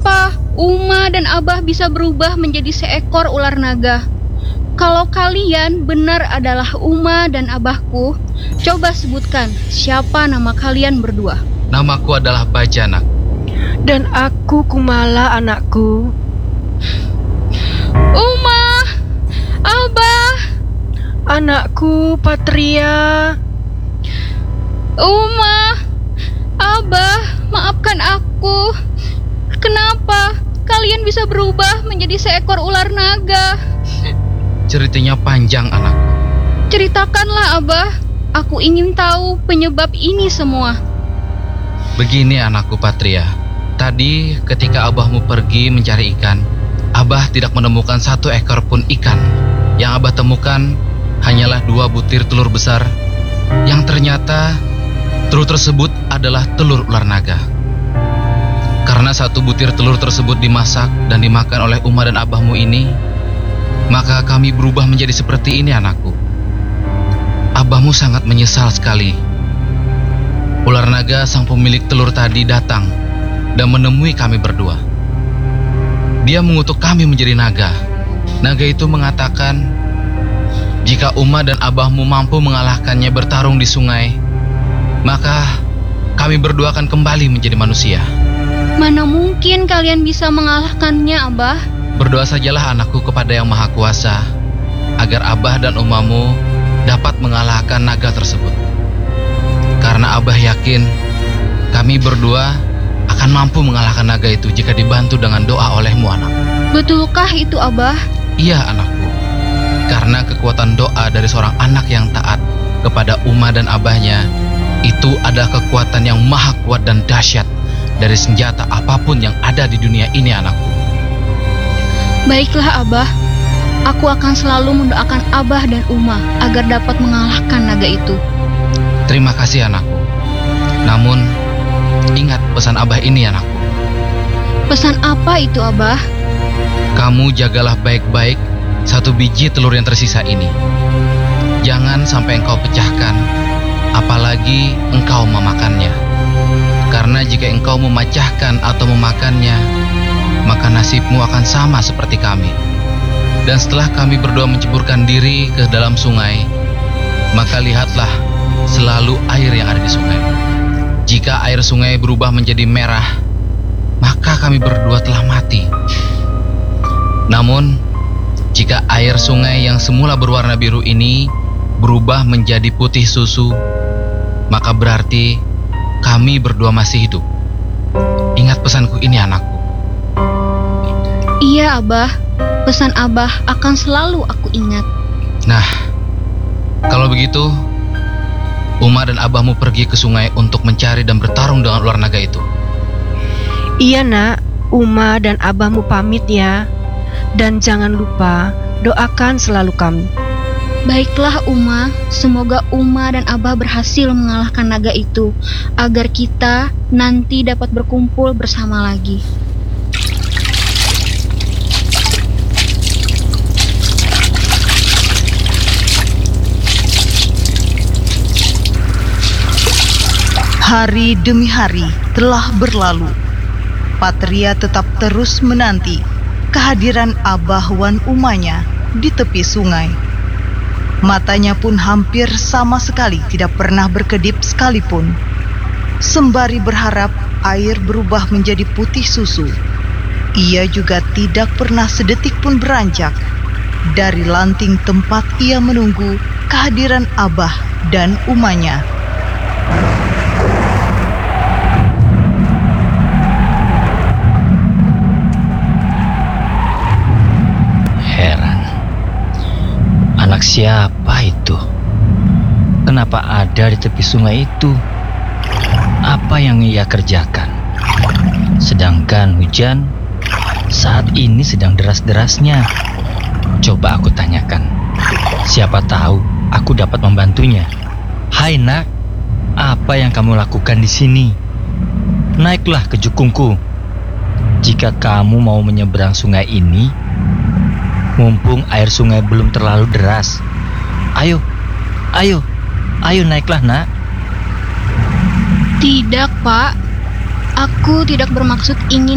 Kenapa Uma dan Abah bisa berubah menjadi seekor ular naga? Kalau kalian benar adalah Uma dan Abahku, coba sebutkan siapa nama kalian berdua. Namaku adalah Bajanak. Dan aku Kumala, anakku. Uma, Abah, Anakku Patria. Uma, Abah, maafkan aku. Kenapa kalian bisa berubah menjadi seekor ular naga? Ceritanya panjang, anakku. Ceritakanlah, Abah. Aku ingin tahu penyebab ini semua. Begini, anakku Patria. Tadi ketika Abahmu pergi mencari ikan, Abah tidak menemukan satu ekor pun ikan. Yang Abah temukan hanyalah 2 butir telur besar, yang ternyata telur tersebut adalah telur ular naga. Karena 1 butir telur tersebut dimasak dan dimakan oleh Uma dan Abahmu ini, maka kami berubah menjadi seperti ini, anakku. Abahmu sangat menyesal sekali. Ular naga sang pemilik telur tadi datang dan menemui kami berdua. Dia mengutuk kami menjadi naga. Naga itu mengatakan, jika Uma dan Abahmu mampu mengalahkannya bertarung di sungai, maka kami berdua akan kembali menjadi manusia. Mana mungkin kalian bisa mengalahkannya, Abah? Berdoa sajalah, anakku, kepada Yang Maha Kuasa, agar Abah dan Umamu dapat mengalahkan naga tersebut. Karena Abah yakin kami berdua akan mampu mengalahkan naga itu jika dibantu dengan doa olehmu, anak. Betulkah itu, Abah? Iya, anakku. Karena kekuatan doa dari seorang anak yang taat kepada Uma dan Abahnya, itu adalah kekuatan yang maha kuat dan dahsyat dari senjata apapun yang ada di dunia ini, anakku. Baiklah, Abah. Aku akan selalu mendoakan Abah dan Uma agar dapat mengalahkan naga itu. Terima kasih, anakku. Namun, ingat pesan Abah ini, anakku. Pesan apa itu, Abah? Kamu jagalah baik-baik 1 biji telur yang tersisa ini. Jangan sampai engkau pecahkan, apalagi engkau memakannya. Karena jika engkau memecahkan atau memakannya, maka nasibmu akan sama seperti kami. Dan setelah kami berdua menceburkan diri ke dalam sungai, maka lihatlah selalu air yang ada di sungai. Jika air sungai berubah menjadi merah, maka kami berdua telah mati. Namun, jika air sungai yang semula berwarna biru ini berubah menjadi putih susu, maka berarti kami berdua masih hidup. Ingat pesanku ini, anakku. Iya, Abah. Pesan Abah akan selalu aku ingat. Nah, kalau begitu, Uma dan Abahmu pergi ke sungai untuk mencari dan bertarung dengan ular naga itu. Iya, nak. Uma dan Abahmu pamit ya. Dan jangan lupa doakan selalu kami. Baiklah, Uma. Semoga Uma dan Abah berhasil mengalahkan naga itu, agar kita nanti dapat berkumpul bersama lagi. Hari demi hari telah berlalu. Patria tetap terus menanti kehadiran Abah Wan Umanya di tepi sungai. Matanya pun hampir sama sekali tidak pernah berkedip sekalipun. Sembari berharap air berubah menjadi putih susu, ia juga tidak pernah sedetik pun beranjak dari lanting tempat ia menunggu kehadiran Abah dan Umanya. Anak siapa itu? Kenapa ada di tepi sungai itu? Apa yang ia kerjakan? Sedangkan hujan saat ini sedang deras-derasnya. Coba aku tanyakan. Siapa tahu aku dapat membantunya. Hai nak, apa yang kamu lakukan di sini? Naiklah ke jukungku. Jika kamu mau menyeberang sungai ini, mumpung air sungai belum terlalu deras. Ayo naiklah, nak. Tidak, Pak. Aku tidak bermaksud ingin